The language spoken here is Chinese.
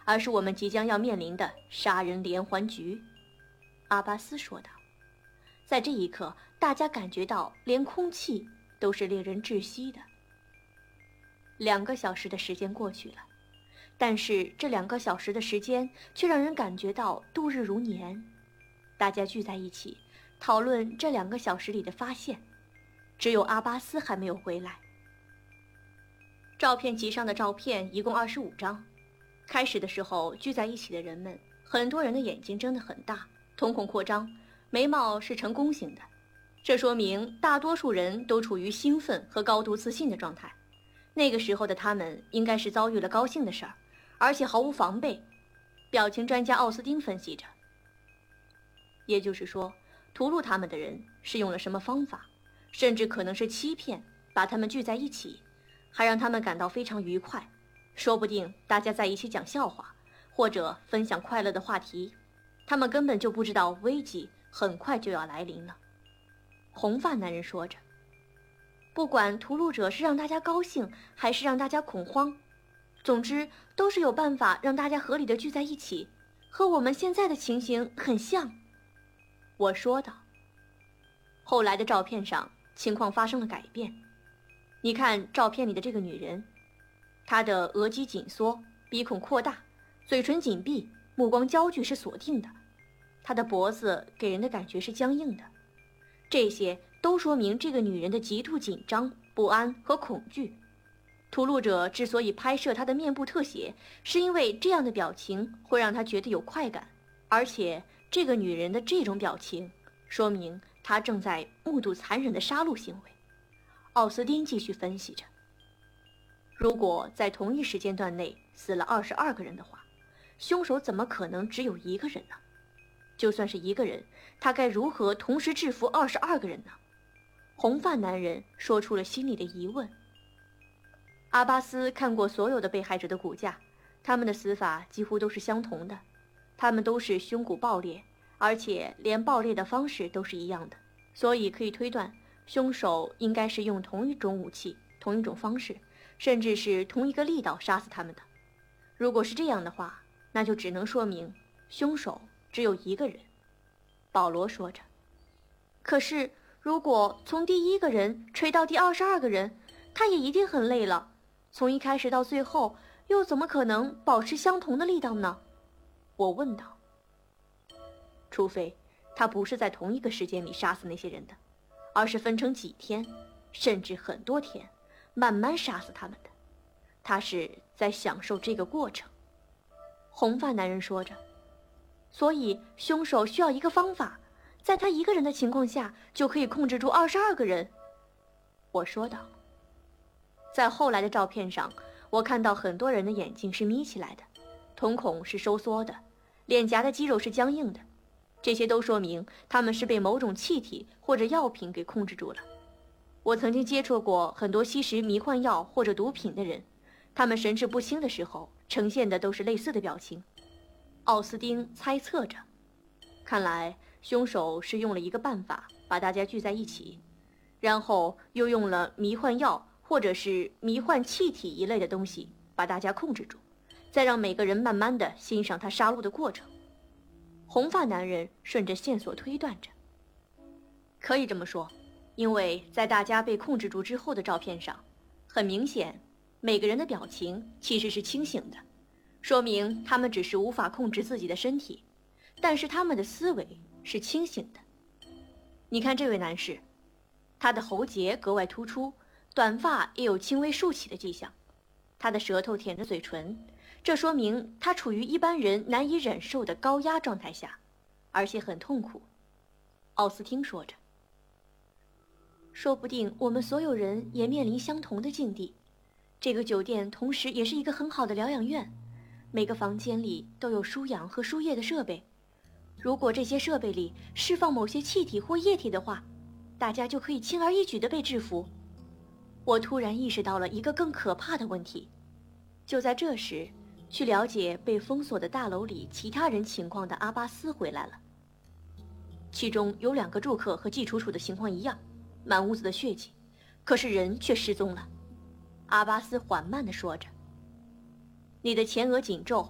而是我们即将要面临的杀人连环局。阿巴斯说道。在这一刻，大家感觉到连空气都是令人窒息的。2个小时的时间过去了，但是这2个小时的时间却让人感觉到度日如年。大家聚在一起讨论这2个小时里的发现，只有阿巴斯还没有回来。照片集上的照片一共25张。开始的时候，聚在一起的人们，很多人的眼睛睁得很大，瞳孔扩张，眉毛是呈弓形的，这说明大多数人都处于兴奋和高度自信的状态。那个时候的他们应该是遭遇了高兴的事儿，而且毫无防备。表情专家奥斯汀分析着。也就是说，屠戮他们的人是用了什么方法，甚至可能是欺骗，把他们聚在一起，还让他们感到非常愉快。说不定大家在一起讲笑话，或者分享快乐的话题，他们根本就不知道危机很快就要来临了。红发男人说着。不管屠戮者是让大家高兴还是让大家恐慌，总之都是有办法让大家合理的聚在一起，和我们现在的情形很像。我说道。后来的照片上情况发生了改变。你看照片里的这个女人，她的额肌紧缩，鼻孔扩大，嘴唇紧闭，目光焦距是锁定的，她的脖子给人的感觉是僵硬的。这些都说明这个女人的极度紧张、不安和恐惧。屠戮者之所以拍摄她的面部特写，是因为这样的表情会让她觉得有快感，而且这个女人的这种表情说明她正在目睹残忍的杀戮行为。奥斯汀继续分析着。如果在同一时间段内死了22个人的话，凶手怎么可能只有1个人呢？就算是1个人，他该如何同时制服22个人呢？红发男人说出了心里的疑问。阿巴斯看过所有的被害者的骨架，他们的死法几乎都是相同的，他们都是胸骨爆裂，而且连爆裂的方式都是一样的，所以可以推断，凶手应该是用同一种武器、同一种方式，甚至是同一个力道杀死他们的。如果是这样的话，那就只能说明凶手只有1个人。保罗说着。可是如果从第1个人锤到第22个人，他也一定很累了，从一开始到最后又怎么可能保持相同的力道呢？我问道。除非他不是在同一个时间里杀死那些人的，而是分成几天，甚至很多天，慢慢杀死他们的。他是在享受这个过程。红发男人说着。所以凶手需要一个方法，在他1个人的情况下就可以控制住22个人。我说道。在后来的照片上，我看到很多人的眼睛是眯起来的，瞳孔是收缩的，脸颊的肌肉是僵硬的，这些都说明他们是被某种气体或者药品给控制住了。我曾经接触过很多吸食迷幻药或者毒品的人，他们神志不清的时候呈现的都是类似的表情。奥斯汀猜测着。看来凶手是用了一个办法把大家聚在一起，然后又用了迷幻药或者是迷幻气体一类的东西把大家控制住，再让每个人慢慢的欣赏他杀戮的过程。红发男人顺着线索推断着。可以这么说，因为在大家被控制住之后的照片上，很明显每个人的表情其实是清醒的，说明他们只是无法控制自己的身体，但是他们的思维是清醒的。你看这位男士，他的喉结格外突出，短发也有轻微竖起的迹象，他的舌头舔着嘴唇，这说明他处于一般人难以忍受的高压状态下，而且很痛苦。奥斯汀说着。说不定我们所有人也面临相同的境地。这个酒店同时也是一个很好的疗养院，每个房间里都有输氧和输液的设备。如果这些设备里释放某些气体或液体的话，大家就可以轻而易举地被制服。我突然意识到了一个更可怕的问题。就在这时，去了解被封锁的大楼里其他人情况的阿巴斯回来了。其中有2个住客和季楚楚的情况一样，满屋子的血迹，可是人却失踪了。阿巴斯缓慢地说着。你的前额紧皱，